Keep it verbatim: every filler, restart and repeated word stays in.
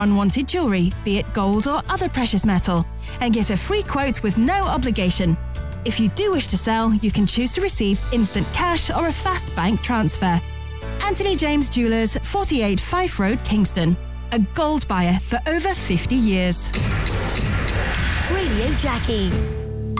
unwanted jewellery, be it gold or other precious metal, and get a free quote with no obligation. If you do wish to sell, you can choose to receive instant cash or a fast bank transfer. Anthony James Jewellers, forty-eight Fife Road, Kingston. A gold buyer for over fifty years. Radio Jackie.